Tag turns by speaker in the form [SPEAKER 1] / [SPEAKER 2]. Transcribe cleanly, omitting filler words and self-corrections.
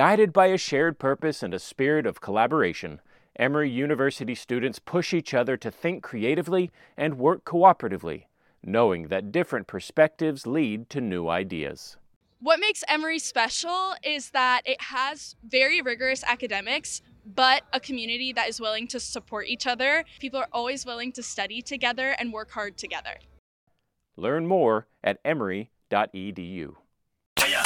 [SPEAKER 1] Guided by a shared purpose and a spirit of collaboration, Emory University students push each other to think creatively and work cooperatively, knowing that different perspectives lead to new ideas.
[SPEAKER 2] What makes Emory special is that it has very rigorous academics, but a community that is willing to support each other. People are always willing to study together and work hard together.
[SPEAKER 1] Learn more at emory.edu.